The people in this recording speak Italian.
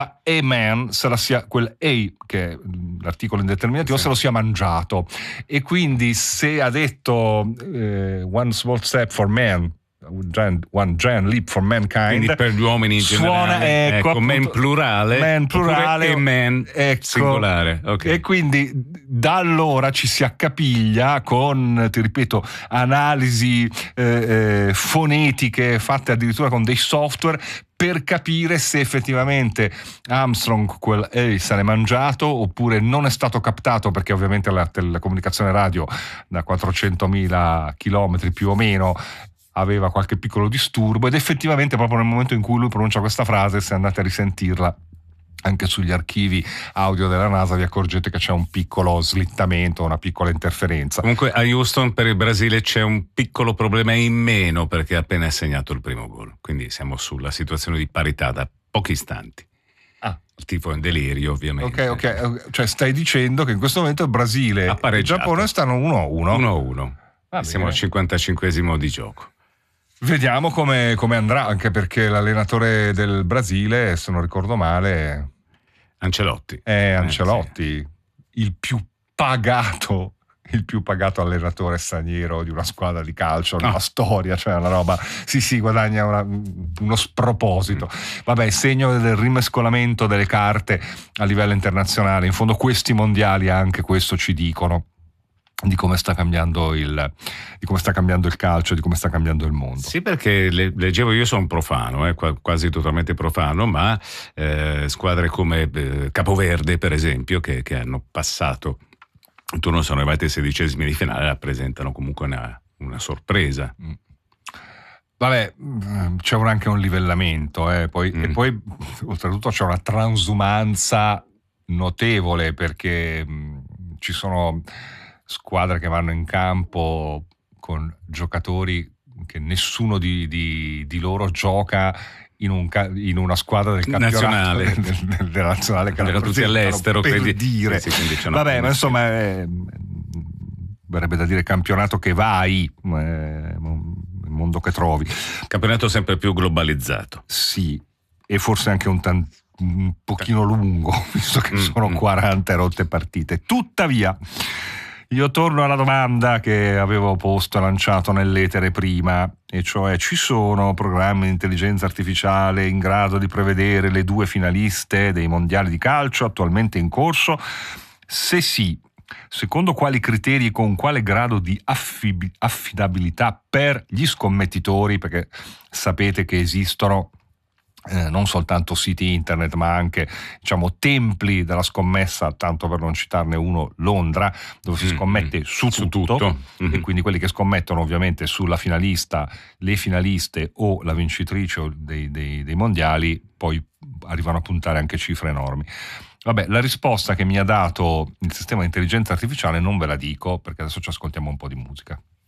A-man se la sia, quel A che è l'articolo indeterminativo, se lo sia mangiato, e quindi se ha detto one small step for man, one giant leap for mankind, quindi per gli uomini in generale, ecco, man plurale, oppure man singolare, okay. E quindi da allora ci si accapiglia con, ti ripeto, analisi fonetiche fatte addirittura con dei software per capire se effettivamente Armstrong quel se l'è mangiato oppure non è stato captato, perché ovviamente la comunicazione radio da 400.000 chilometri più o meno aveva qualche piccolo disturbo, ed effettivamente proprio nel momento in cui lui pronuncia questa frase, se andate a risentirla anche sugli archivi audio della NASA, vi accorgete che c'è un piccolo slittamento, una piccola interferenza. Comunque a Houston per il Brasile c'è un piccolo problema in meno, perché ha appena segnato il primo gol, quindi siamo sulla situazione di parità da pochi istanti. Il tifo è in delirio, ovviamente. Ok, cioè stai dicendo che in questo momento il Brasile e il Giappone stanno 1-1. Siamo al 55esimo di gioco. Vediamo come andrà, anche perché l'allenatore del Brasile, se non ricordo male, Ancelotti. Sì. il più pagato allenatore straniero di una squadra di calcio nella storia, cioè una roba, sì, guadagna uno sproposito. Vabbè, segno del rimescolamento delle carte a livello internazionale. In fondo questi mondiali anche questo ci dicono di come sta cambiando il calcio, di come sta cambiando il mondo. Sì, perché leggevo, io sono profano, quasi totalmente profano, ma squadre come Capoverde, per esempio, che hanno passato il turno, sono arrivati ai 16esimi di finale, rappresentano comunque una sorpresa. Vabbè, c'è anche un livellamento, e poi oltretutto c'è una transumanza notevole, perché ci sono squadre che vanno in campo con giocatori che nessuno di loro gioca in una squadra del campionato della nazionale, che erano tutti all'estero, per quindi dire. Quindi vabbè, ma insomma verrebbe da dire campionato che vai, il mondo che trovi, campionato sempre più globalizzato, sì, e forse anche un pochino lungo, visto che sono 40 rotte partite. Tuttavia io torno alla domanda che avevo posto e lanciato nell'etere prima, e cioè: ci sono programmi di intelligenza artificiale in grado di prevedere le 2 finaliste dei mondiali di calcio attualmente in corso? Se sì, secondo quali criteri e con quale grado di affidabilità per gli scommettitori? Perché sapete che esistono non soltanto siti internet, ma anche, diciamo, templi della scommessa, tanto per non citarne uno, Londra, dove si scommette su tutto. E quindi quelli che scommettono ovviamente sulla finalista, le finaliste o la vincitrice dei mondiali, poi arrivano a puntare anche cifre enormi. Vabbè, la risposta che mi ha dato il sistema di intelligenza artificiale non ve la dico, perché adesso ci ascoltiamo un po' di musica.